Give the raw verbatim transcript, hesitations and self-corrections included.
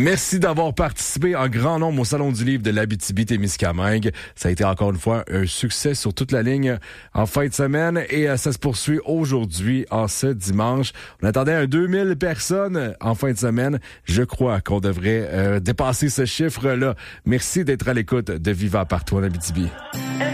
Merci d'avoir participé en grand nombre au Salon du livre de l'Abitibi-Témiscamingue. Ça a été encore une fois un succès sur toute la ligne en fin de semaine et euh, ça se poursuit aujourd'hui, en ce dimanche. On attendait un deux mille personnes en fin de semaine. Je crois qu'on devrait euh, dépasser ce chiffre-là. Merci d'être à l'écoute de Viva Partout en Abitibi.